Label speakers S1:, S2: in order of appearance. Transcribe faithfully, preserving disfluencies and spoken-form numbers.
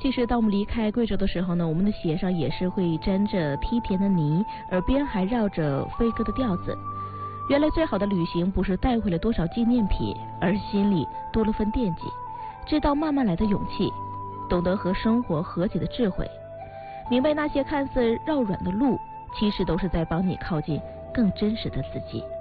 S1: 其实，当我们离开贵州的时候呢，我们的鞋上也是会沾着梯田的泥，耳边还绕着飞歌的调子。原来，最好的旅行不是带回了多少纪念品，而是心里多了份惦记，知道慢慢来的勇气，懂得和生活和解的智慧，明白那些看似绕远的路，其实都是在帮你靠近更真实的自己。